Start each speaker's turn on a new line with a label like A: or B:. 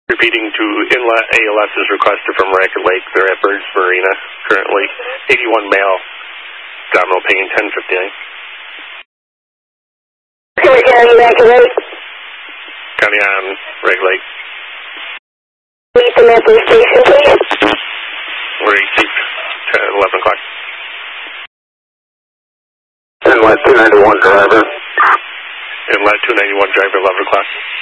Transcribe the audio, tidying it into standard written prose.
A: Repeating to inlet ALS is requested from Racket Lake. They're at Birds Marina currently. 81 male. Abdominal pain 1059.
B: County Racket Lake.
A: County on Racket Lake.
B: Meet them at the station, please.
A: We're 11 o'clock.
C: Inlet 291 driver.
A: Inlet 291 driver, 11 o'clock.